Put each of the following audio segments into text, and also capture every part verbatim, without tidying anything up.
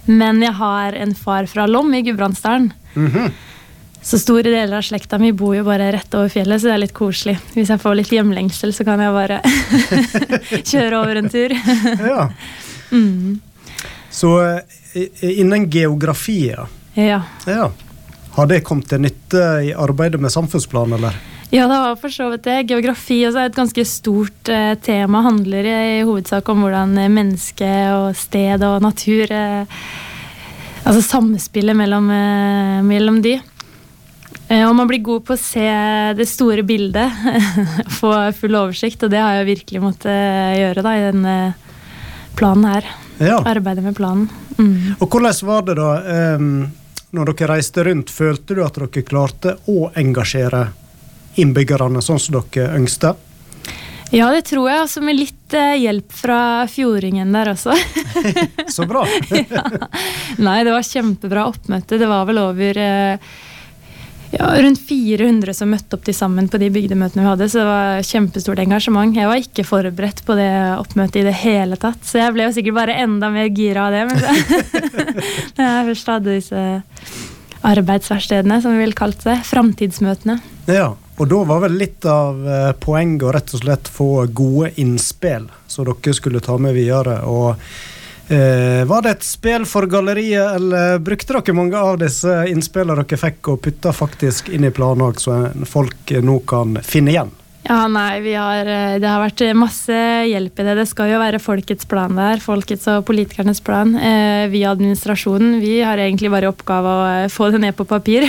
Men jeg har en far fra Lom I Gudbrandsdalen. Mhm. Så store deler av slekta mi bor jo bare rett over fjellet, så det er litt koselig. Hvis jeg får litt hjemlengsel, så kan jeg bare kjøre over en tur. Ja. Mm. Så eh, innen geografi, ja. Ja. Ja. Har det kommet til nytte I arbeidet med samfunnsplan, eller? Ja, det var for så vidt det. Geografi også er et ganske stort eh, tema, handler I, I hovedsak om hvordan eh, menneske og sted og natur, eh, altså samspillet mellom, eh, mellom de. Eh, og man blir god på å se det store bildet, få full oversikt, og det har jeg virkelig måttet eh, gjøre da, I denne planen her. Ja. Arbeidet med planen. Mm. Og hvordan var det da, um, når dere reiste rundt, følte du at dere klarte å engasjere innbyggerne sånn som dere ønskte? Ja, det tror jeg, også med litt eh, hjelp fra fjordingen der også. Så bra! Ja. Nei, det var kjempebra oppmøte. Det var vel over eh, ja, rundt fire hundre som møtte opp til sammen på de bygdemøtene vi hadde, så det var kjempestort engasjement. Jeg var ikke forberedt på det oppmøtet I det hele tatt, så jeg ble jo sikkert bare enda mer gira av det. Men så, når jeg først hadde disse arbeidsverkstedene, som vi vil kalt det, framtidsmøtene. Ja, og da var vel litt av eh, poenget å rett og slett få gode innspill, så dere skulle ta med videre, og eh, var det et spill for galleriet, eller brukte dere mange av disse innspillene dere fikk og putta faktisk inn I planen også, så folk nå kan finne igjen? Ja, nei, vi har, det har vært masse hjelp I det. Det skal jo være folkets plan der, folkets og politikernes plan. Eh, vi administrasjonen, vi har egentlig bare oppgave å få det ned på papir.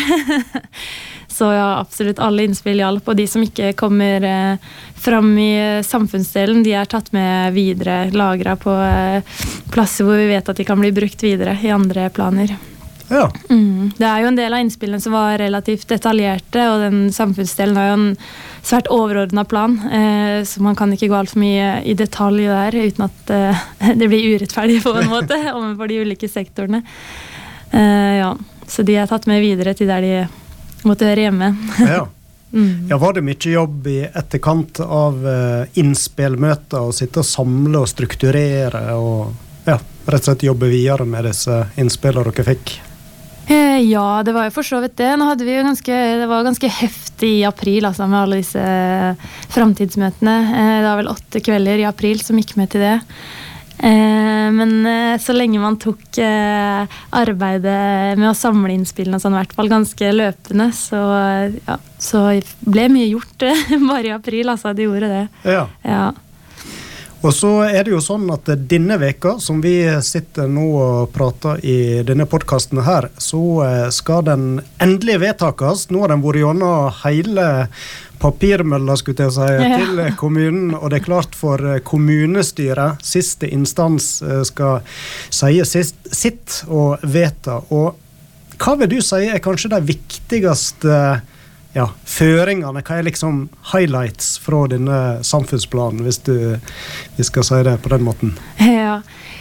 Så ja, absolutt alle innspill hjalp, og de som ikke kommer eh, fram I samfunnsdelen, de er tatt med videre, lagret på eh, plasser hvor vi vet at de kan bli brukt videre I andre planer. Ja. Mm. Det er jo en del av innspillene som var relativt detaljerte, og den samfunnsdelen har jo en svært overordnet plan, eh, så man kan ikke gå alt for mye I detalj der, uten at eh, det blir urettferdig på en måte, overfor de ulike sektorene. Eh, ja. Så de er tatt med videre til der de måtte høre hjemme. Ja. Mm. Ja, var det mye jobb I etterkant av uh, innspillmøter, å sitte og samle og strukturere, og ja, rett og slett jobbe videre med disse innspillene dere fikk? Eh, ja, det var jo for så vidt det. Nå hadde vi jo ganske, det var ganske heftig I april, altså, med alle disse framtidsmøtene. Eh, det var vel åtte kvelder I april som gikk med til det. Eh, men eh, så lenge man tok eh, arbeidet med å samle innspillene og sånn, I hvert fall ganske løpende, så, ja, så ble mye gjort eh, bare I april, altså, de gjorde det. Ja. Ja. Og så er det jo sånn at denne veka, som vi sitter nå og prater I denne podcasten her, så skal den endelig vedtakes. Nå har den vært gjennom hele papirmølla, skulle jeg si, Ja. til kommunen, og det er klart for kommunestyret, siste instans skal si sist, sitt og vedta. Og hva vil du si er kanskje det viktigste ja, føringene, hva er liksom highlights fra denne samfunnsplanen, hvis du vi skal si det på den måten? Ja.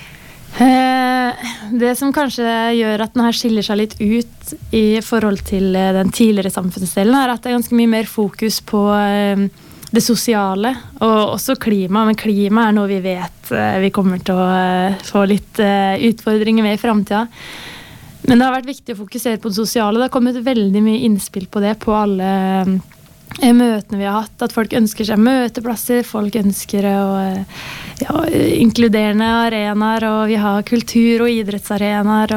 Eh, det som kanskje gjør at den her skiller seg litt ut I forhold til den tidligere samfunnsdelen, er at det er ganske mye mer fokus på eh, det sosiale, og også klima, men klima er noe vi vet eh, vi kommer til å eh, få litt eh, utfordringer med I fremtiden. Men det har vært viktig å fokusere på det sosiale. Det har kommet veldig mye innspill på det på alle eh, møtene vi har hatt. At folk ønsker seg møteplasser, folk ønsker å, ja, inkluderende arenaer, og vi har kultur- og idrettsarenaer,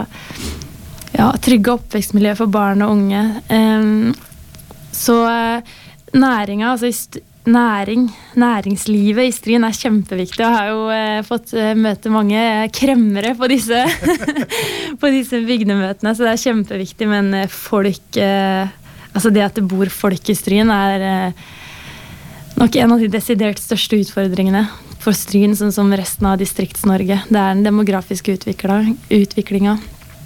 og ja, trygge oppvekstmiljø for barn og unge. Um, så næringa, altså i st- næring, næringslivet I Stryn er kjempeviktig, og har jo eh, fått eh, møte mange kremmere på disse, på disse bygdemøtene, så det er kjempeviktig, men eh, folk, eh, altså det at det bor folk I Stryn er eh, nok en av de desidert største utfordringene for Stryn, sånn som resten av Distrikts-Norge. Det er den demografiske utviklinga.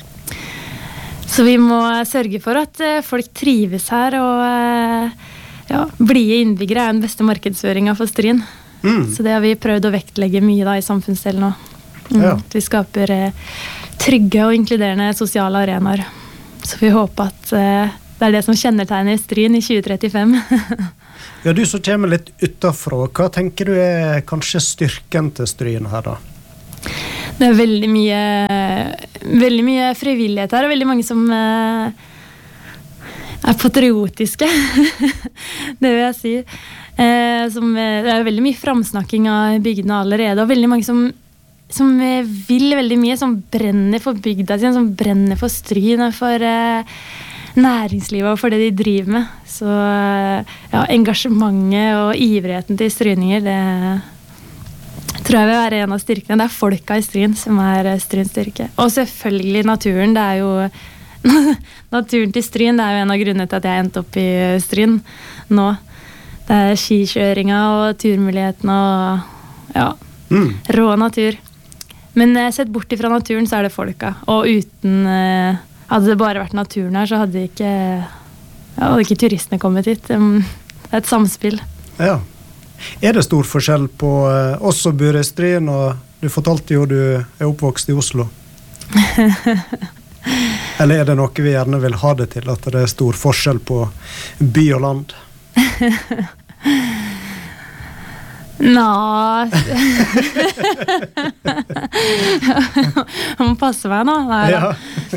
Så vi må sørge for at eh, folk trives her, og eh, ja, blie innbyggere er den beste markedsføringen for Stryn. Mm. Så det har vi prøvd å vektlegge mye da I samfunnsdelen nå. Mm. Ja. Vi skaper eh, trygge og inkluderende sosiale arenaer. Så vi håper at eh, det er det som kjennetegner Stryn I tjue trettifem. Ja, du som kommer litt utenfra, hva tenker du er kanskje styrken til Stryn her da? Det er veldig mye veldig mye frivillighet her, og veldig mange som uh, er patriotiske, det vil jeg si. Uh, som, uh, det er veldig mye framsnakking av bygdene allerede, og veldig mange som, som uh, vil veldig mye, som brenner for bygda sin, som brenner for Stryn og for uh, næringslivet og for det de driver med. Så uh, ja, engasjementet og ivrigheten til stryninger, det tror jeg vil være en av styrkene. Det er folka i Stryn som er Stryns styrke. Og selvfølgelig naturen. Det er jo naturen til Stryn, det er jo en av grunnene til at jeg endte opp i Stryn nå. Det er skikjøringa og turmulighetene og ja, mm. rå natur. Men sett bort ifra naturen så er det folka. Og uten, hadde det bare vært naturen her, så hadde ikke, ja, hadde ikke turistene kommet hit. Det er et samspill. Ja. Er det stor forskjell på eh, oss som bor i Stryn, og du fortalte jo du er oppvokst i Oslo? Eller er det noe vi gjerne vil ha det til, at det er stor forskjell på by og land? Nå Jeg må passe meg nå. Nei, ja.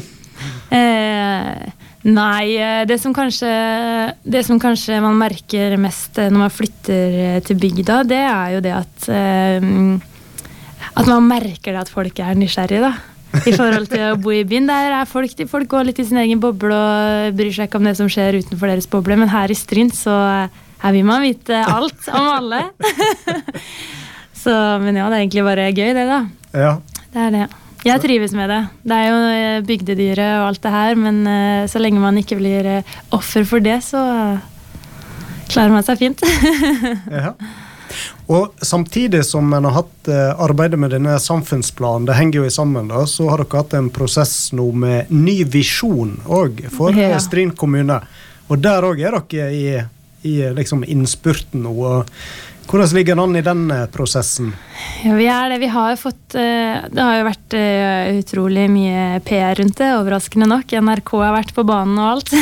eh, Nei, det som, kanskje, det som kanskje man merker mest når man flytter til bygda, det er jo det at, at man merker det at folk er nysgjerrige, da. I forhold til å bo i byen. Der er folk, folk går litt i sin egen boble og bryr seg ikke om det som skjer utenfor deres boble. Men her i Stryn så her vil man vite alt om alle. Så, men ja, det er egentlig bare gøy det, da. Ja. Det er det. Jeg trives med det. Det er jo bygdedyret og alt det her, men uh, så lenge man ikke blir uh, offer for det, så uh, klarer man seg fint. Ja. Og samtidig som man har hatt uh, arbeidet med denne samfunnsplanen, det henger jo i sammen da, så har dere hatt en prosess nå med ny visjon også for ja. Stryn kommune. Og der også er dere i, i liksom innspurten nå, og hvordan ligger den an i den prosessen? Ja, vi er det. Vi har jo fått, det har jo vært utrolig mye P R rundt det, overraskende nok. N R K har vært på banen og alt.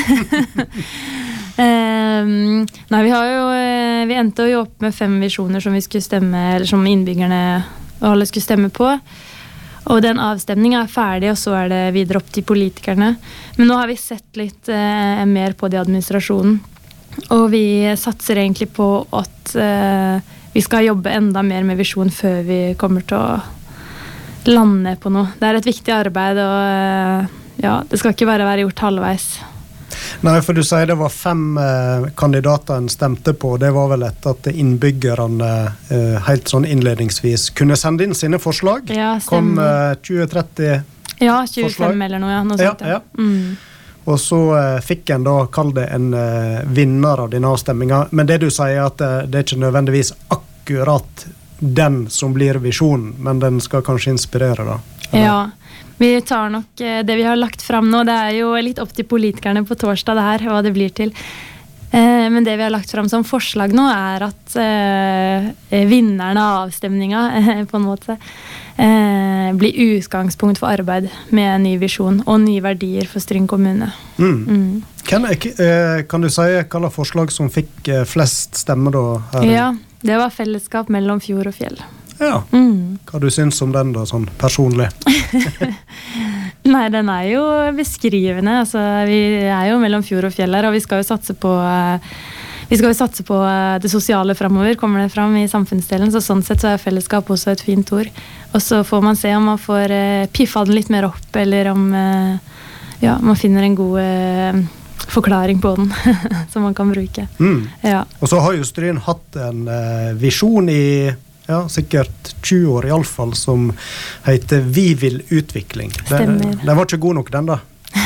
um, nei, vi har jo, vi endte jo opp med fem visjoner som vi skulle stemme, eller som innbyggerne og alle skulle stemme på. Og den avstemningen er ferdig, og så er det videre opp til politikerne. Men nå har vi sett litt eh, mer på det administrasjonen. Og vi satser egentlig på at uh, vi skal jobbe enda mer med visjon før vi kommer til å lande på noe. Det er et viktig arbeid, og uh, ja, det skal ikke bare være gjort halvveis. Nei, for du sier det var fem uh, kandidater en stemte på. Det var vel etter at innbyggerne uh, helt sånn innledningsvis kunne sende inn sine forslag. Ja, Kom uh, tjue tretti Ja, tjuefem forslag. Eller noe, ja. Noe sånt, ja, ja. Mm. Og så uh, fikk en da, kall det en uh, vinner av denne avstemminga. Men det du sier at uh, det er ikke nødvendigvis akkurat den som blir visjonen, men den skal kanskje inspirere da. Eller? Ja, vi tar nok uh, det vi har lagt fram nå. Det er jo litt opp til politikerne på torsdag det her, hva det blir til. Uh, men det vi har lagt fram som forslag nå er at uh, vinnerne av avstemninga uh, på en måte Eh, blir utgangspunkt for arbeid med en ny visjon og nye verdier for Stryn kommune. Mm. Mm. Kan, eh, kan du si hva forslag som fikk eh, flest stemmer da? Her? Ja, det var fellesskap mellom fjord og fjell. Ja, mm. Hva du syns om den da, sånn personlig? Nei, den er jo beskrivende. Altså, vi er jo mellom fjord og fjell her, og vi skal jo satse på eh, Vi skal jo satse på det sosiale fremover, kommer det fram i samfunnsdelen, så sånn sett så er fellesskap også et fint ord. Og så får man se om man får eh, piffa den litt mer opp, eller om eh, ja, man finner en god eh, forklaring på den, som man kan bruke. Mm. Ja. Og så har jo Stryn hatt en eh, visjon i ja, sikkert tjue år i alle fall, som heter Vi vil utvikling. Stemmer. Den, den var ikke god nok, den da?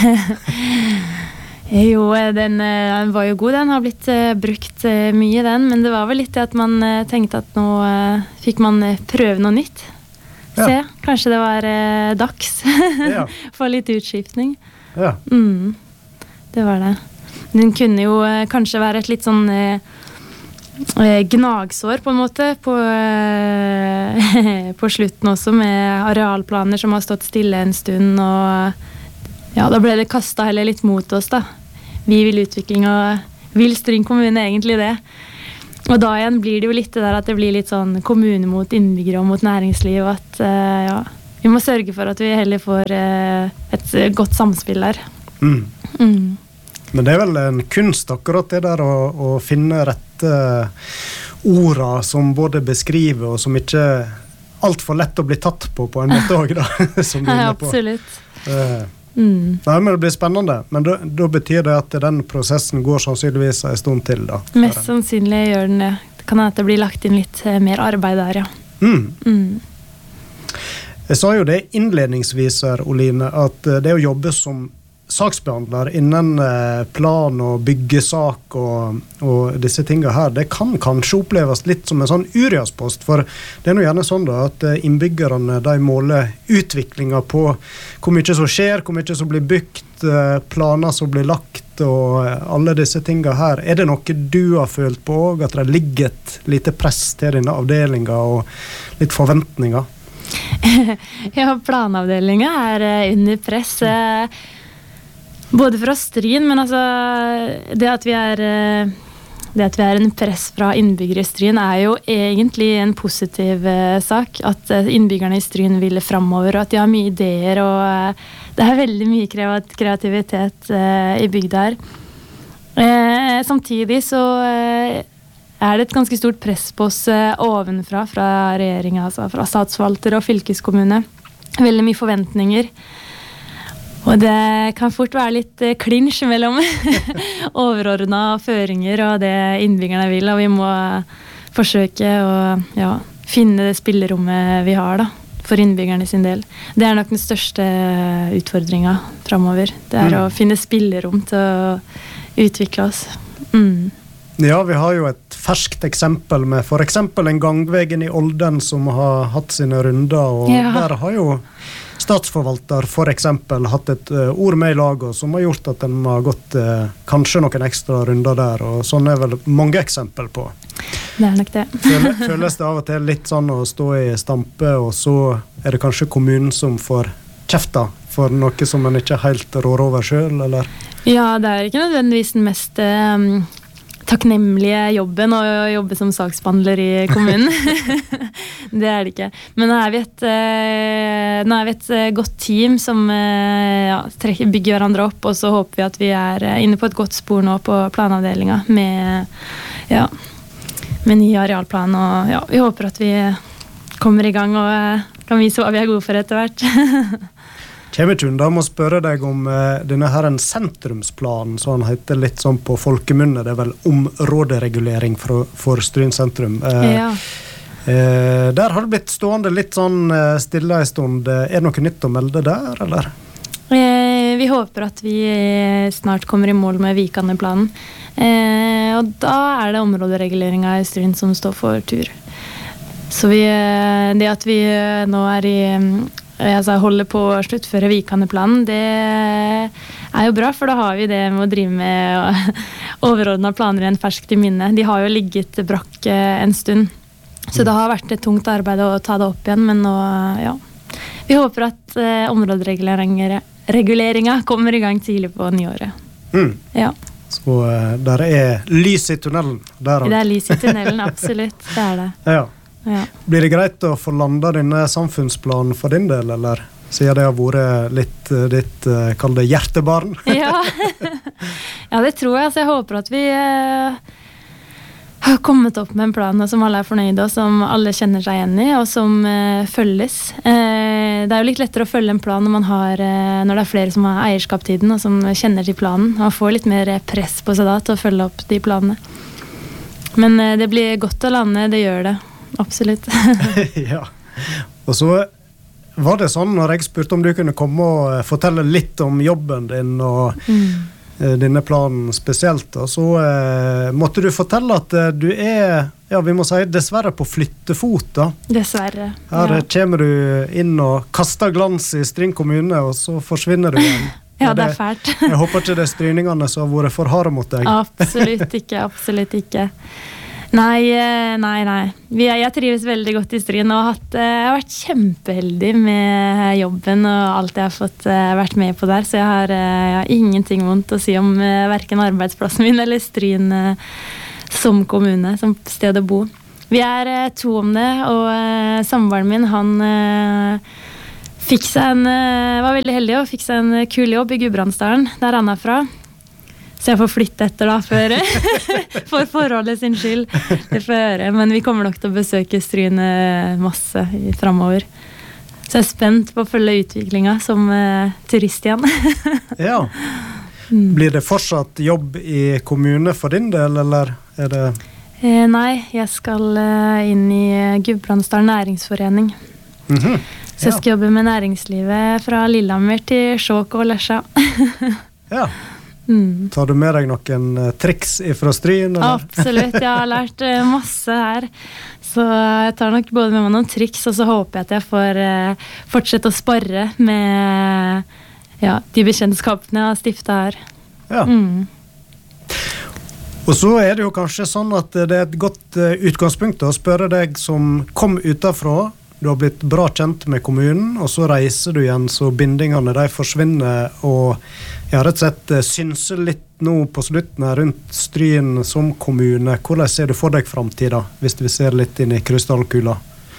Jo, den, den var jo god, den har blitt uh, brukt uh, mye den, men det var vel litt det at man uh, tenkte at nå uh, fikk man uh, prøve noe nytt. Se, ja. Kanskje det var uh, dags ja. For litt utskiftning. Ja. Mm, det var det. Den kunne jo uh, kanskje være et litt sånn uh, gnagsår på en måte på, uh, på slutten også, med arealplaner som har stått stille en stund, og ja, da ble det kastet heller litt mot oss da. Vi vil utvikling, og vil Stryn kommune egentlig det. Og da igjen blir det jo litt det der at det blir litt sånn kommune mot innbyggere og mot næringsliv, og at uh, ja, vi må sørge for at vi heller får eh, et godt samspill der. Mm. Mm. Men det er vel en kunst akkurat det der å, å finne rette orda som både beskriver og som ikke er alt for lett å bli tatt på på en måte også, da, som du er Ja, inne på. absolutt. Eh, Mm. Nei, men det blir spennende. Men da, da betyr det at den prosessen går sannsynligvis en stund til, da. Mest sannsynlig gjør den det. Det kan hende at det blir lagt inn litt eh, mer arbeid der, ja. Mm. Mm. Jeg sa jo det innledningsvis her, Oline, at eh, det å jobbe som saksbehandler innen eh, plan og byggesak og, og disse tingene her, det kan kanskje oppleves litt som en sånn uriaspost, for det er jo gjerne sånn da at eh, innbyggerne de måler utviklingen på hvor mye som skjer, hvor mye som blir bygd, eh, planer som blir lagt og eh, alle disse tingene her. Er det noe du har følt på også, at det ligger et lite press til dine avdelinger og litt forventninger? Ja, planavdelingen er eh, under press. Eh, Både fra Stryn, men altså det at vi er det at vi er en press fra innbyggere i Stryn er jo egentlig en positiv eh, sak. At innbyggerne i Stryn vil fremover, og at de har mye ideer, og eh, det er veldig mye kreativitet eh, i bygda her. Eh, samtidig så eh, er det et ganske stort press på oss eh, ovenfra, fra regjeringen, altså fra statsforvalter og fylkeskommune. Veldig mye forventninger. Og det kan fort være litt klinsj mellom overordnede føringer og det innbyggerne vil, og vi må forsøke å ja, finne det spillerommet vi har da, for innbyggerne sin del. Det er nok den største utfordringen fremover. Det er mm. å finne spillerom til å utvikle oss. Mm. Ja, vi har jo et ferskt eksempel med for eksempel en gangvegen i Olden som har hatt sine runder, og ja. Der har jo statsforvalter for eksempel hatt et uh, ord med i laget som har gjort at den har gått uh, kanskje noen ekstra runder der, og sånn er vel mange eksempel på. Det er nok det. Føles, føles det av og til litt sånn å stå i stampe, og så er det kanskje kommunen som får kjefta for noe som man ikke helt rår over selv, eller? Ja, det er ikke nødvendigvis den mest um, takknemlige jobben å jobbe som saksbehandler i kommunen. Det er det ikke. Men nå er vi et, nå er vi et godt team som ja, bygger hverandre opp, og så håper vi at vi er inne på et godt spor nå på planavdelingen med, ja, med ny arealplan, og ja, vi håper at vi kommer i gang og kan vise hva vi er gode for etter hvert. Kjemetun, da må jeg spørre deg om uh, denne her en sentrumsplan, så han heter litt sånn på folkemunne, det er vel områderegulering for, for Stryn sentrum. Uh, ja. uh, der har det blitt stående litt sånn uh, stille en stund. Er det noe nytt å melde der, eller? Uh, vi håper at vi snart kommer i mål med Vikane-planen. Uh, og da er det områdereguleringen i Stryn som står for tur. Så vi, det at vi nå er i altså holder på å sluttføre Vikane-planen, det er jo bra, for da har vi det med å drive med overordnede planer igjen ferskt i minne. De har jo ligget brakk en stund, så det har vært et tungt arbeid å ta det opp igjen, men nå, ja. Vi håper at eh, områdereguleringen kommer i gang tidlig på nyåret. Mm. Ja. Så uh, der er lys i tunnelen. Der, det er lys i tunnelen, absolutt. Det er det. Ja. Ja. Blir det greit å få landa denne samfunnsplanen for din del, eller? Siden det har vært litt ditt, kall det hjertebarn. Ja. Ja, det tror jeg. Altså, jeg håper at vi eh, har kommet opp med en plan som alle er fornøyde, og som alle kjenner seg igjen i, og som eh, følges. Eh, det er jo litt lettere å følge en plan når man har, eh, når det er flere som har eierskap til den, og som kjenner til planen. Man får litt mer press på seg da til å følge opp de planene. Men eh, det blir godt å lande, det gjør det. Absolutt. Ja. Og så var det sånn når jeg spurte om du kunne komme og fortelle litt om jobben din og mm. denne planen spesielt, da, så eh, måtte du fortelle at eh, du er, ja, vi må si dessverre på flyttefot da. Dessverre. Her ja. Kommer du inn og kaster glans i Stryn kommune, og så forsvinner du igjen. Ja, det er fælt. Jeg håper ikke det er stryningene som har vært for harde mot deg. Absolutt ikke, absolutt ikke. Nei, nei, nei. Jeg trives veldig godt i Stryn og har, hatt, jeg har vært kjempeheldig med jobben og alt jeg har fått vært med på der, så jeg har, jeg har ingenting vondt å si om hverken arbeidsplassen min eller Stryn som kommune, som sted å bo. Vi er to om det, og samboeren min, han Fikk seg en, var veldig heldig og fikk seg en kul jobb i Gudbrandsdalen, der han er fra. Så jeg får flytte etter da, for, for forholdet sin skyld. Det får jeg gjøre, men vi kommer nok til å besøke Stryn masse fremover. Så jeg er spent på å følge utviklingen som uh, turist igjen. Ja. Blir det fortsatt jobb i kommune for din del, eller er det... Eh, nei, jeg skal uh, inn i Gudbrandsdalen næringsforening. Mhm. Så jeg skal jobbe med næringslivet fra Lillehammer til Skjåk og Lesja. Ja. Mm. Tar du med deg noen triks fra Stryn? Eller? Absolutt, jeg har lært masse her. Så jeg tar nok både med meg noen triks, og så håper jeg at jeg får uh, fortsette å sparre med ja, de bekjentskapene jeg har stiftet her. Ja. Mm. Og så er det jo kanskje sånn at det er et godt uh, utgangspunkt å spørre deg som kom utenfra. Du har blitt bra kjent med kommunen, og så reiser du igjen, så bindingene de forsvinner, og jeg har rett og slett synser litt nå på slutten her rundt Stryn som kommune. Hvordan ser du for deg fremtiden, hvis vi ser litt inn i krystallkula?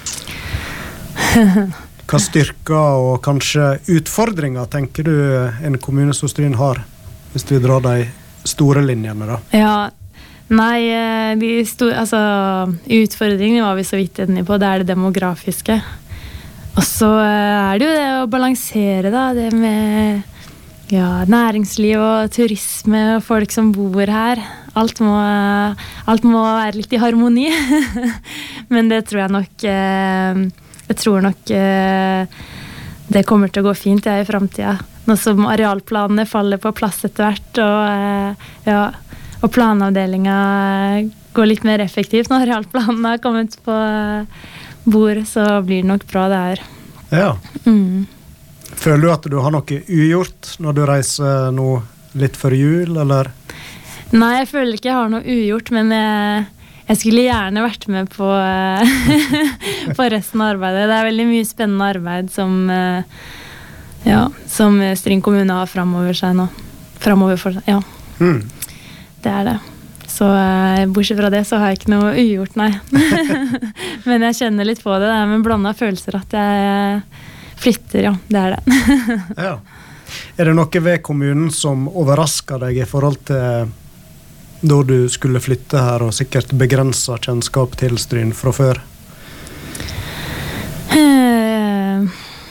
Hva styrker og kanskje utfordringer tenker du en kommune som Stryn har, hvis vi drar de store linjene da? Ja, nei, de store, altså, utfordringene var vi så vidt inne på, det er det demografiske. Og så er det jo det å balansere da, det med ja, næringsliv og turisme og folk som bor her. Alt må, alt må være litt i harmoni. Men det tror jeg nok, jeg tror nok det kommer til å gå fint i fremtiden. Nå som arealplanene faller på plass etter hvert, og ja, og planavdelingen går litt mer effektivt når arealplanen har kommet på bord, så blir det nok bra det her. Ja. Mm. Føler du at du har noe ugjort når du reiser nå litt før jul, eller? Nei, jeg føler ikke jeg har noe ugjort, men jeg, jeg skulle gjerne vært med på, på resten av arbeidet. Det er veldig mye spennende arbeid som, ja, som Stryn kommune har fremover seg nå. Fremover for seg, ja. Mm. Det er det. Så bortsett fra det så har jeg ikke noe ugjort, nei. Men jeg kjenner litt på det. Det er med blandet følelser at jeg flytter, ja. Det er det. Ja. Er det noe ved kommunen som overrasker deg i forhold til da du skulle flytte her, og sikkert begrenset kjennskap til Stryn fra før? Uh,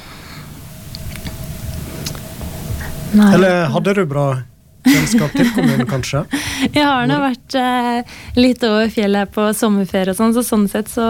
nei. Eller hadde du bra kjennskap til kommunen, kanskje? Jeg har nå vært eh, litt over fjellet på sommerferie og sånn, så sånn sett så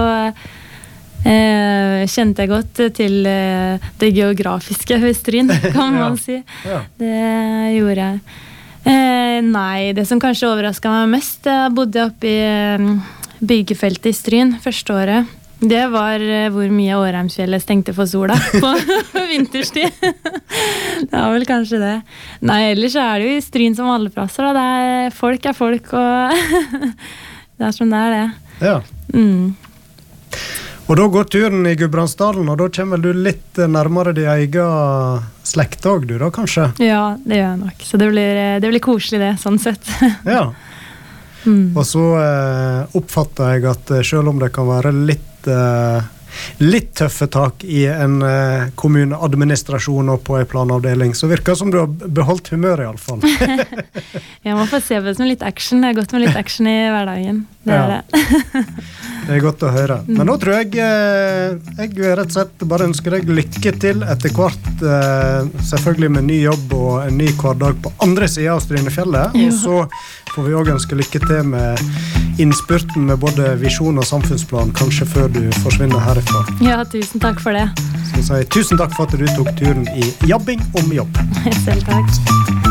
eh, kjente jeg godt til eh, det geografiske ved Stryn, kan man ja. si. Ja. Det gjorde jeg. Eh, nei, det som kanskje overrasket meg mest, jeg bodde oppe i eh, byggefeltet i Stryn første året. Det var eh, hvor mye Årheimsfjellet stengte for sola på vinterstid. Det var vel kanskje det. Nei, ellers er det jo i Stryn som alle plasser. Da. Det er, folk er folk, og det er som det er det. Ja. Mm. Og da går turen i Gudbrandsdalen, og da kommer du litt nærmere de egen slektdag, du da, kanskje? Ja, det gjør jeg nok. Så det blir, det blir koselig det, sånn sett. Ja. Mm. Og så eh, oppfatter jeg at selv om det kan være litt litt tøffe tak i en kommuneadministrasjon og på en planavdeling, så virker det som du har beholdt humør i alle fall. Jeg må få se på det som litt action. Det er godt med litt action i hverdagen. Det er ja. det. Det er godt å høre. Men nå tror jeg jeg rett og slett bare ønsker deg lykke til etter hvert, selvfølgelig med ny jobb og en ny hverdag på andre siden av Strynefjellet, og så får vi også ønske lykke til med innspurten med både visjon og samfunnsplan, kanskje før du forsvinner herifra. Ja, tusen takk for det. Så jeg sier tusen takk for at du tok turen i Jabbing om jobb. Selv takk.